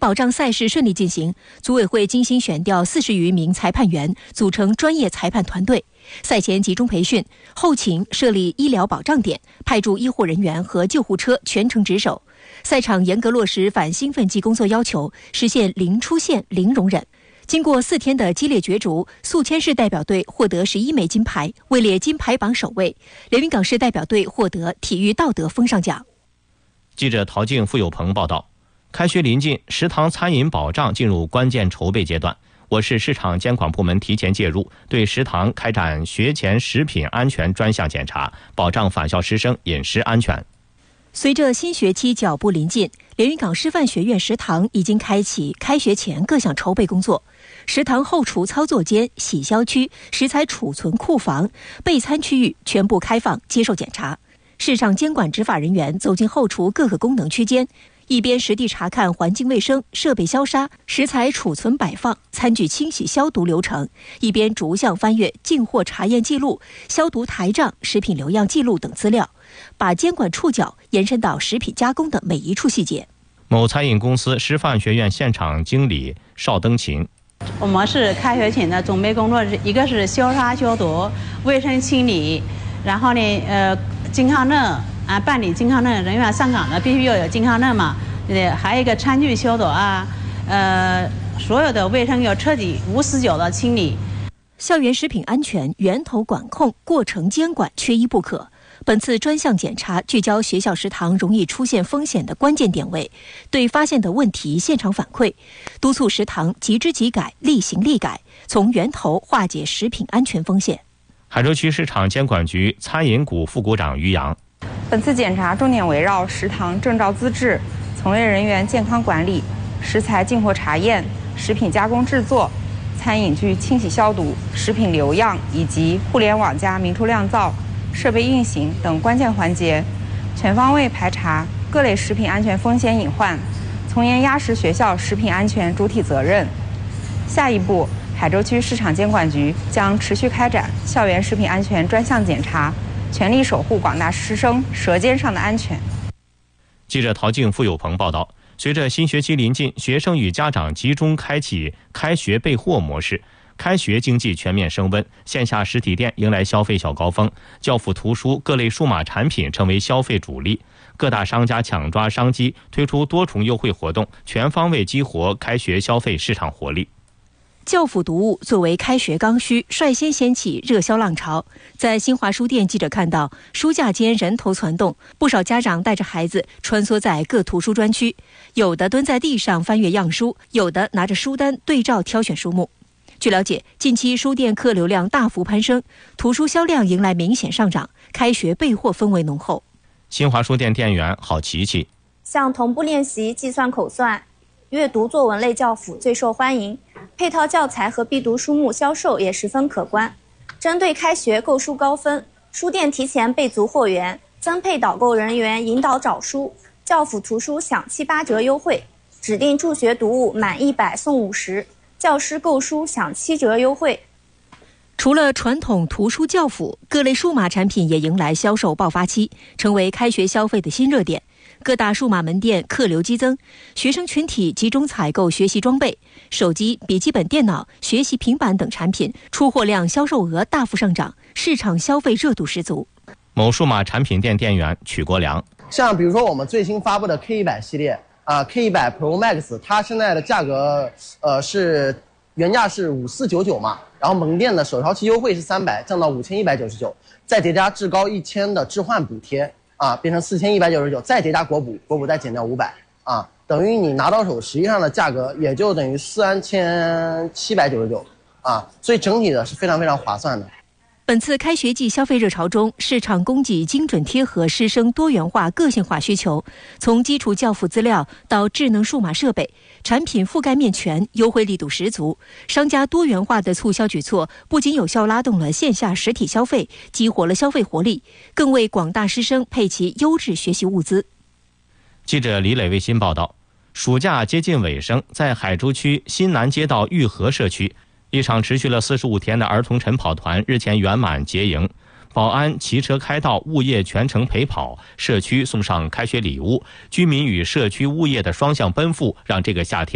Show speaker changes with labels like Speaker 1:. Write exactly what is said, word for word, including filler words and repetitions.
Speaker 1: 保障赛事顺利进行，组委会精心选调四十余名裁判员，组成专业裁判团队。赛前集中培训，后勤设立医疗保障点，派驻医护人员和救护车全程值守。赛场严格落实反兴奋剂工作要求，实现零出现、零容忍。经过四天的激烈角逐，宿迁市代表队获得十一枚金牌，位列金牌榜首位。连云港市代表队获得体育道德风尚奖。
Speaker 2: 记者陶静、付有朋报道。开学临近，食堂餐饮保障进入关键筹备阶段。我市市场监管部门提前介入，对食堂开展学前食品安全专项检查，保障返校师生饮食安全。
Speaker 1: 随着新学期脚步临近，连云港师范学院食堂已经开启开学前各项筹备工作。食堂后厨操作间、洗消区、食材储存库房、备餐区域全部开放接受检查。市场监管执法人员走进后厨各个功能区间，一边实地查看环境卫生、设备消杀、食材储存摆放、餐具清洗消毒流程，一边逐项翻阅进货查验记录、消毒台账、食品流样记录等资料，把监管触角延伸到食品加工的每一处细节。
Speaker 2: 某餐饮公司师范学院现场经理邵登琴。
Speaker 3: 我们是开学前的准备工作，一个是消杀消毒、卫生清理，然后呢，呃，健康证啊，办理健康证，人员上岗的必须要有健康证嘛。呃，还有一个餐具消毒啊，呃，所有的卫生要彻底无死角的清理。
Speaker 1: 校园食品安全源头管控、过程监管缺一不可。本次专项检查聚焦学校食堂容易出现风险的关键点位，对发现的问题现场反馈，督促食堂即知即改、立行立改，从源头化解食品安全风险。
Speaker 2: 海州区市场监管局餐饮股副股长于洋。
Speaker 4: 本次检查重点围绕食堂证照资质、从业人员健康管理、食材进货查验、食品加工制作、餐饮具清洗消毒、食品流样以及互联网加明厨亮灶、设备运行等关键环节，全方位排查各类食品安全风险隐患，从严压实学校食品安全主体责任。下一步，海州区市场监管局将持续开展校园食品安全专项检查，全力守护广大师生舌尖上的安全。
Speaker 2: 记者陶静、付有朋报道。随着新学期临近，学生与家长集中开启开学备货模式。开学经济全面升温，线下实体店迎来消费小高峰，教辅图书各类数码产品成为消费主力。各大商家抢抓商机，推出多重优惠活动，全方位激活开学消费市场活力。
Speaker 1: 教辅读物作为开学刚需，率先掀起热销浪潮。在新华书店，记者看到书架间人头攒动，不少家长带着孩子穿梭在各图书专区，有的蹲在地上翻阅样书，有的拿着书单对照挑选书目。据了解，近期书店客流量大幅攀升，图书销量迎来明显上涨，开学备货氛围浓厚。
Speaker 2: 新华书店店员郝琪琪，
Speaker 5: 像同步练习计算口算、阅读作文类教辅最受欢迎，配套教材和必读书目销售也十分可观。针对开学购书高峰，书店提前备足货源，增配导购人员引导找书，教辅图书享七八折优惠，指定助学读物满一百送五十。教师购书享七折优惠。
Speaker 1: 除了传统图书教辅，各类数码产品也迎来销售爆发期，成为开学消费的新热点。各大数码门店客流激增，学生群体集中采购学习装备，手机、笔记本电脑、学习平板等产品出货量、销售额大幅上涨，市场消费热度十足。
Speaker 2: 某数码产品店店员曲国良，
Speaker 6: 像比如说我们最新发布的 K 一百 系列。啊 ，K 一百 Pro Max， 它现在的价格，呃，是原价是五四九九嘛，然后门店的首条期优惠是三百，降到五千一百九十九，再叠加至高一千的置换补贴，啊，变成四千一百九十九，再叠加国补，国补再减掉五百，啊，等于你拿到手实际上的价格也就等于三千七百九十九，啊，所以整体的是非常非常划算的。
Speaker 1: 本次开学季消费热潮中，市场供给精准贴合师生多元化、个性化需求，从基础教辅资料到智能数码设备，产品覆盖面全，优惠力度十足。商家多元化的促销举措，不仅有效拉动了线下实体消费，激活了消费活力，更为广大师生配齐优质学习物资。
Speaker 2: 记者李磊为新报道，暑假接近尾声，在海珠区新南街道玉河社区，一场持续了四十五天的儿童晨跑团日前圆满结营，保安骑车开道，物业全程陪跑，社区送上开学礼物，居民与社区物业的双向奔赴，让这个夏天